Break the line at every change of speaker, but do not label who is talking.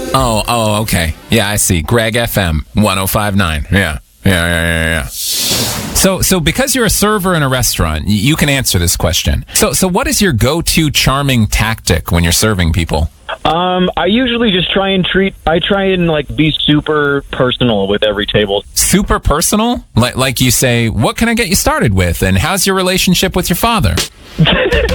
Oh, okay. Yeah, I see. Greg FM 105.9. Yeah. So because you're a server in a restaurant, you can answer this question. So what is your go-to charming tactic when you're serving people?
I usually just try and be super personal with every table.
Super personal? Like you say, what can I get you started with? And how's your relationship with your father?